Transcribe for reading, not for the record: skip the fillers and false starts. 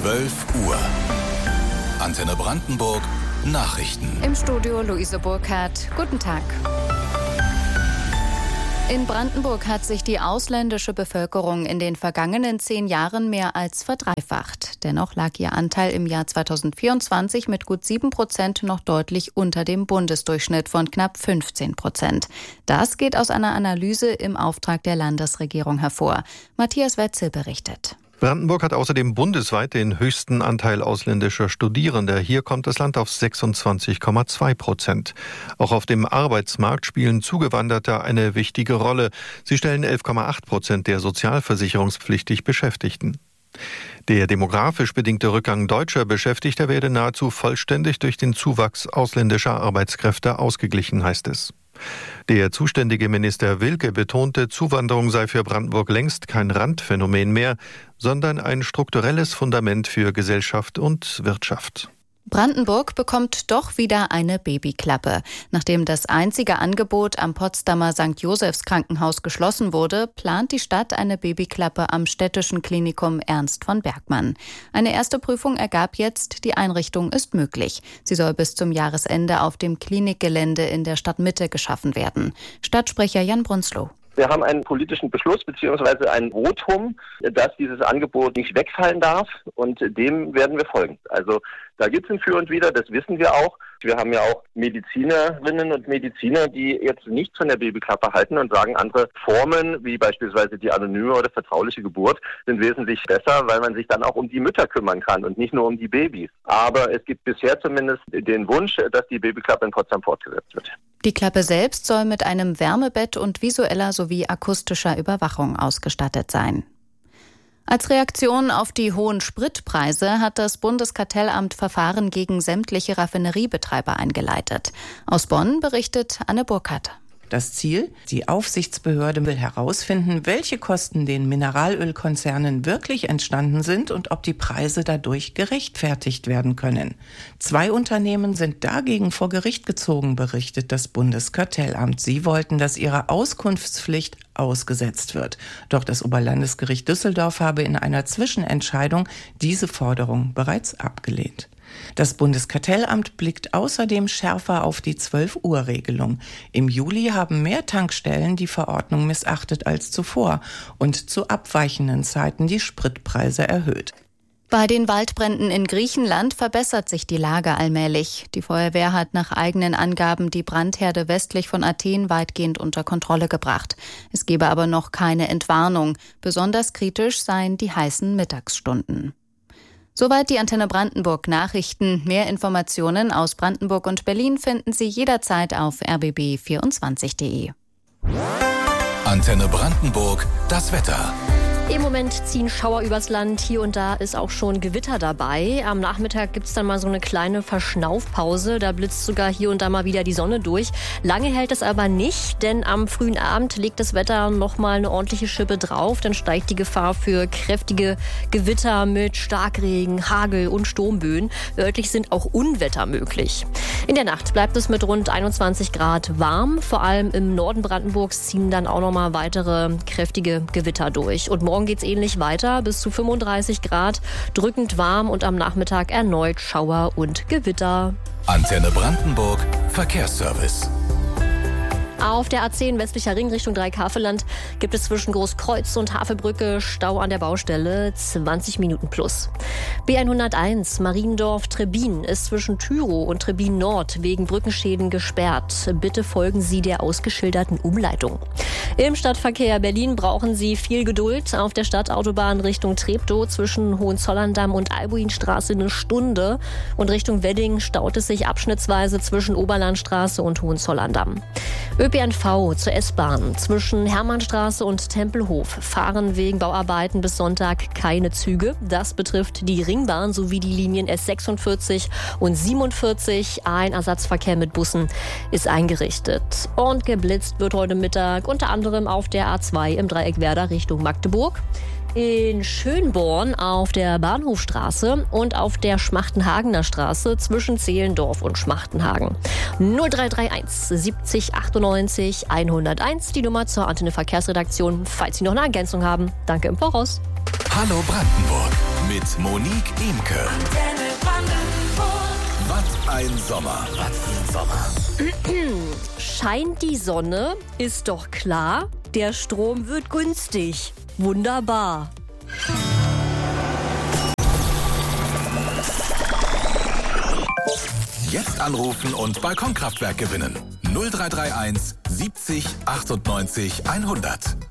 12 Uhr. Antenne Brandenburg Nachrichten. Im Studio Luise Burkhardt. Guten Tag. In Brandenburg hat sich die ausländische Bevölkerung in den vergangenen 10 Jahren mehr als verdreifacht. Dennoch lag ihr Anteil im Jahr 2024 mit gut 7% noch deutlich unter dem Bundesdurchschnitt von knapp 15%. Das geht aus einer Analyse im Auftrag der Landesregierung hervor. Matthias Wetzel berichtet. Brandenburg hat außerdem bundesweit den höchsten Anteil ausländischer Studierender. Hier kommt das Land auf 26,2%. Auch auf dem Arbeitsmarkt spielen Zugewanderte eine wichtige Rolle. Sie stellen 11,8% der sozialversicherungspflichtig Beschäftigten. Der demografisch bedingte Rückgang deutscher Beschäftigter werde nahezu vollständig durch den Zuwachs ausländischer Arbeitskräfte ausgeglichen, heißt es. Der zuständige Minister Wilke betonte, Zuwanderung sei für Brandenburg längst kein Randphänomen mehr, sondern ein strukturelles Fundament für Gesellschaft und Wirtschaft. Brandenburg bekommt doch wieder eine Babyklappe. Nachdem das einzige Angebot am Potsdamer St. Josephs Krankenhaus geschlossen wurde, plant die Stadt eine Babyklappe am städtischen Klinikum Ernst von Bergmann. Eine erste Prüfung ergab jetzt, die Einrichtung ist möglich. Sie soll bis zum Jahresende auf dem Klinikgelände in der Stadtmitte geschaffen werden. Stadtsprecher Jan Brunzlow. Wir haben einen politischen Beschluss bzw. ein Votum, dass dieses Angebot nicht wegfallen darf, und dem werden wir folgen. Also da gibt es ein Für und Wider, das wissen wir auch. Wir haben ja auch Medizinerinnen und Mediziner, die jetzt nichts von der Babyklappe halten und sagen, andere Formen, wie beispielsweise die anonyme oder vertrauliche Geburt, sind wesentlich besser, weil man sich dann auch um die Mütter kümmern kann und nicht nur um die Babys. Aber es gibt bisher zumindest den Wunsch, dass die Babyklappe in Potsdam fortgesetzt wird. Die Klappe selbst soll mit einem Wärmebett und visueller sowie akustischer Überwachung ausgestattet sein. Als Reaktion auf die hohen Spritpreise hat das Bundeskartellamt Verfahren gegen sämtliche Raffineriebetreiber eingeleitet. Aus Bonn berichtet Anne Burkhardt. Das Ziel: Die Aufsichtsbehörde will herausfinden, welche Kosten den Mineralölkonzernen wirklich entstanden sind und ob die Preise dadurch gerechtfertigt werden können. 2 Unternehmen sind dagegen vor Gericht gezogen, berichtet das Bundeskartellamt. Sie wollten, dass ihre Auskunftspflicht ausgesetzt wird. Doch das Oberlandesgericht Düsseldorf habe in einer Zwischenentscheidung diese Forderung bereits abgelehnt. Das Bundeskartellamt blickt außerdem schärfer auf die 12-Uhr-Regelung. Im Juli haben mehr Tankstellen die Verordnung missachtet als zuvor und zu abweichenden Zeiten die Spritpreise erhöht. Bei den Waldbränden in Griechenland verbessert sich die Lage allmählich. Die Feuerwehr hat nach eigenen Angaben die Brandherde westlich von Athen weitgehend unter Kontrolle gebracht. Es gebe aber noch keine Entwarnung. Besonders kritisch seien die heißen Mittagsstunden. Soweit die Antenne Brandenburg Nachrichten. Mehr Informationen aus Brandenburg und Berlin finden Sie jederzeit auf rbb24.de. Antenne Brandenburg, das Wetter. Im Moment ziehen Schauer übers Land. Hier und da ist auch schon Gewitter dabei. Am Nachmittag gibt's dann mal so eine kleine Verschnaufpause. Da blitzt sogar hier und da mal wieder die Sonne durch. Lange hält es aber nicht, denn am frühen Abend legt das Wetter noch mal eine ordentliche Schippe drauf. Dann steigt die Gefahr für kräftige Gewitter mit Starkregen, Hagel und Sturmböen. Örtlich sind auch Unwetter möglich. In der Nacht bleibt es mit rund 21 Grad warm. Vor allem im Norden Brandenburgs ziehen dann auch noch mal weitere kräftige Gewitter durch. Und morgen geht's ähnlich weiter, bis zu 35 Grad, drückend warm und am Nachmittag erneut Schauer und Gewitter. Antenne Brandenburg Verkehrsservice. Auf der A10 westlicher Ring Richtung Dreieckhavelland gibt es zwischen Großkreuz und Havelbrücke Stau an der Baustelle, 20 Minuten plus. B101 Mariendorf-Trebbin ist zwischen Tyrow und Trebbin Nord wegen Brückenschäden gesperrt. Bitte folgen Sie der ausgeschilderten Umleitung. Im Stadtverkehr Berlin brauchen Sie viel Geduld. Auf der Stadtautobahn Richtung Treptow zwischen Hohenzollerndamm und Albuinstraße eine Stunde. Und Richtung Wedding staut es sich abschnittsweise zwischen Oberlandstraße und Hohenzollerndamm. ÖPNV zur S-Bahn. Zwischen Hermannstraße und Tempelhof fahren wegen Bauarbeiten bis Sonntag keine Züge. Das betrifft die Ringbahn sowie die Linien S46 und 47. Ein Ersatzverkehr mit Bussen ist eingerichtet. Und geblitzt wird heute Mittag unter anderem auf der A2 im Dreieck Werder Richtung Magdeburg. In Schönborn auf der Bahnhofstraße und auf der Schmachtenhagener Straße zwischen Zehlendorf und Schmachtenhagen. 0331 70 98 101, die Nummer zur Antenne Verkehrsredaktion, falls Sie noch eine Ergänzung haben. Danke im Voraus. Hallo Brandenburg mit Monique Imke. Was ein Sommer. Scheint die Sonne, ist doch klar. Der Strom wird günstig. Wunderbar. Jetzt anrufen und Balkonkraftwerk gewinnen. 0331 70 98 100.